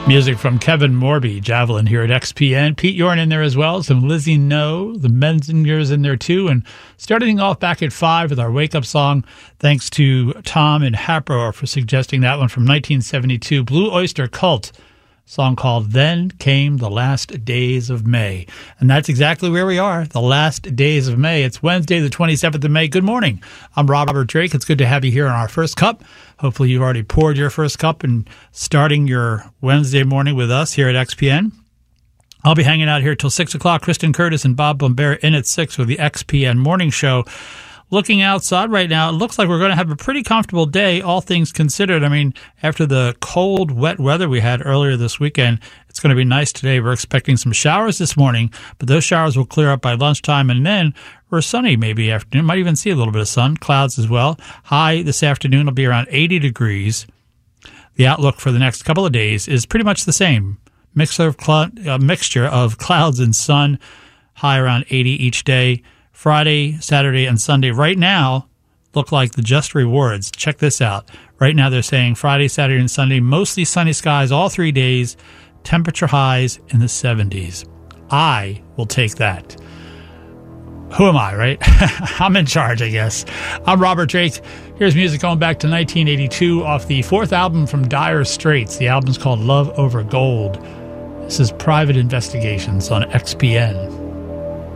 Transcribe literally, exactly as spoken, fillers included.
Music from Kevin Morby, Javelin here at X P N. Pete Yorn in there as well. Some Lizzie No, the Menzingers in there too. And starting off back at five with our wake-up song. Thanks to Tom and Hapro for suggesting that one from nineteen seventy-two. Blue Oyster Cult, song called Then Came the Last Days of May. And that's exactly where we are, the last days of May. It's Wednesday, the twenty-seventh of May. Good morning. I'm Robert Drake. It's good to have you here on our first cup. Hopefully you've already poured your first cup and starting your Wednesday morning with us here at X P N. I'll be hanging out here till six o'clock. Kristen Curtis and Bob Bombera in at six with the X P N Morning Show. Looking outside right now, it looks like we're going to have a pretty comfortable day, all things considered. I mean, after the cold, wet weather we had earlier this weekend, it's going to be nice today. We're expecting some showers this morning, but those showers will clear up by lunchtime, and then we're sunny maybe afternoon. Might even see a little bit of sun, clouds as well. High this afternoon will be around eighty degrees. The outlook for the next couple of days is pretty much the same. Mixture of, cl- a mixture of clouds and sun, high around eighty each day. Friday, Saturday, and Sunday right now look like the just rewards. Check this out. Right now they're saying Friday, Saturday, and Sunday, mostly sunny skies all three days, temperature highs in the seventies. I will take that. Who am I, right? I'm in charge, I guess. I'm Robert Drake. Here's music going back to nineteen eighty-two off the fourth album from Dire Straits. The album's called Love Over Gold. This is Private Investigations on X P N.